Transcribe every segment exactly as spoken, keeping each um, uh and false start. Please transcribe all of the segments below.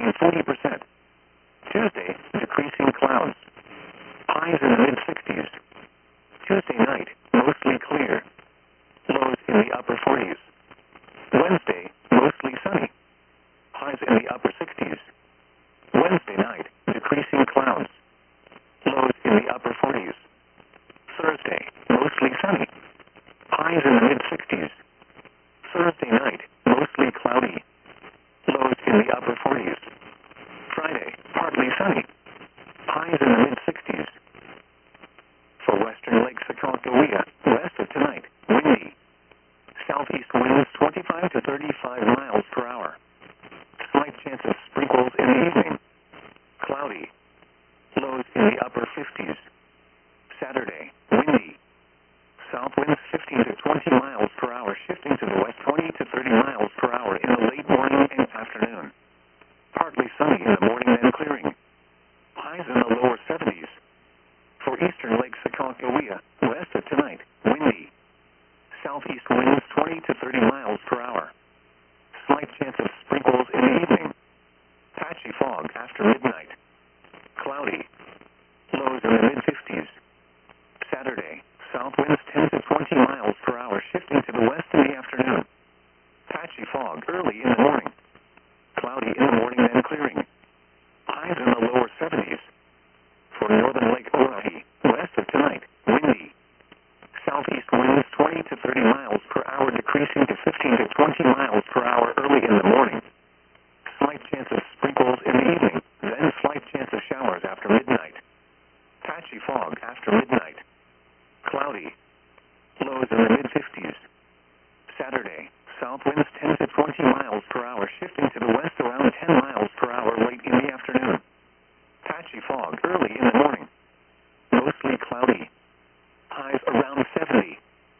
reaching forty percent. Tuesday, decreasing clouds. Highs in the mid-sixties. Tuesday night, mostly clear. Lows in the upper forties. Wednesday, mostly sunny. Highs in the upper sixties. Wednesday night, decreasing clouds. Lows in the upper forties. Thursday, mostly sunny. Highs in the mid-sixties. Thursday night, mostly cloudy. Lows in the upper forties. Friday, partly sunny. Highs in the mid-sixties. For western Lake Sakakawea, west of tonight, windy. Southeast winds twenty-five to thirty-five miles per hour. Slight chance of sprinkles in the evening. Cloudy. Lows in the upper fifties. Saturday, windy. South winds fifteen to twenty miles per hour, shifting to the west twenty to thirty miles per hour in the late morning and afternoon. Partly sunny in the morning, then clearing. Highs in the lower seventies. For eastern Lake Sakakawea, west of tonight, windy. Southeast winds twenty to thirty miles per hour. Slight chance of sprinkles in the evening. Patchy fog after midnight. Cloudy. Lows in the mid-fifties. Saturday, south winds ten to twenty miles per hour, shifting to the west in the afternoon. Patchy fog early in the morning. Cloudy in the morning, then clearing. Highs in the lower seventies. For northern Lake Oahe, west of tonight, windy. Southeast winds twenty to thirty miles per hour, decreasing to fifteen to twenty miles per hour early in the morning. Slight chance of sprinkles in the evening, then slight chance of showers after midnight. Patchy fog after midnight. Cloudy. Lows in the mid-fifties. Saturday, south winds ten to twenty miles per hour, shifting to the west around ten miles per hour late in the afternoon. Patchy fog early in the morning. Mostly cloudy. Highs around seventy.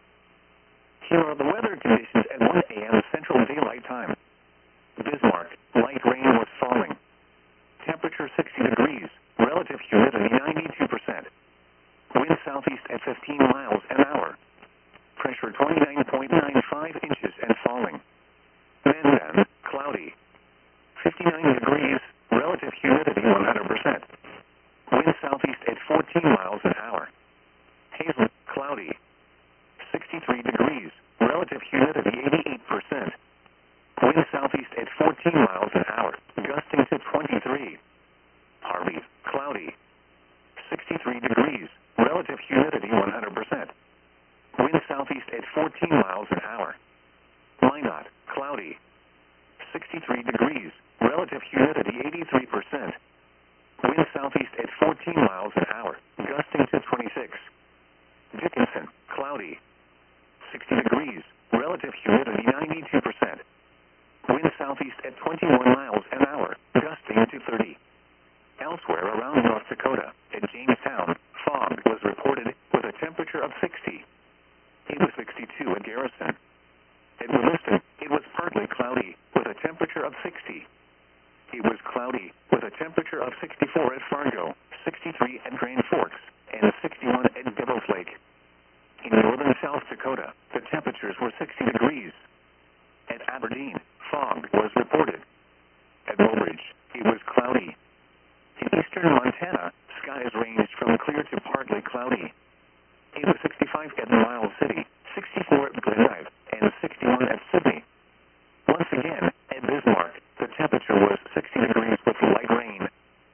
Here are the weather conditions at one a m Central Daylight Time. Bismarck, light rain was falling. Temperature sixty degrees, relative humidity ninety-two percent. Wind southeast at fifteen miles an hour. Pressure twenty-nine point nine five inches and falling. Mandan, cloudy. fifty-nine degrees, relative humidity one hundred percent. Wind southeast at fourteen miles an hour. Hazel, cloudy. sixty-three degrees, relative humidity eighty-eight percent. Wind southeast at fourteen miles an hour, gusting to twenty-three. Harvey, cloudy. sixty-three degrees, relative humidity one hundred percent. Wind southeast at fourteen miles an hour. Minot, cloudy. sixty-three degrees, relative humidity eighty-three percent. Wind southeast at fourteen miles an hour, gusting to twenty-six. Dickinson, cloudy. sixty degrees, relative humidity ninety-two percent. Wind southeast at twenty-one miles an hour, gusting to thirty. Elsewhere around North Dakota, at Jamestown, fog was reported with a temperature of sixty. It was sixty-two at Garrison. At Williston, it was partly cloudy with a temperature of sixty. It was cloudy with a temperature of sixty-four at Fargo, sixty-three at Grand Forks, and sixty-one at Devil's Lake. In northern South Dakota, the temperatures were sixty degrees. At Aberdeen, fog was reported. At Mobridge, it was cloudy. In eastern Montana, skies ranged from clear to partly cloudy. It was sixty-five at Miles City, sixty-four at Glendive, and sixty-one at Sydney. Once again, at Bismarck, the temperature was sixty degrees with light rain.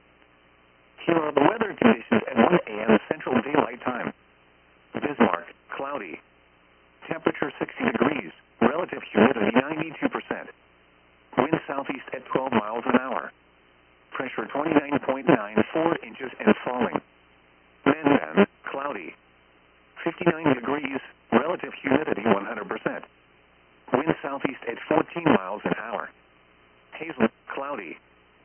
Here are the weather conditions at one a m Central Daylight Time. Bismarck, cloudy. Temperature sixty degrees, relative humidity ninety-two percent. Wind southeast at twelve miles an hour. Pressure twenty-nine point nine four inches and falling. Mandan, cloudy. fifty-nine degrees, relative humidity one hundred percent. Wind southeast at fourteen miles an hour. Hazel, cloudy.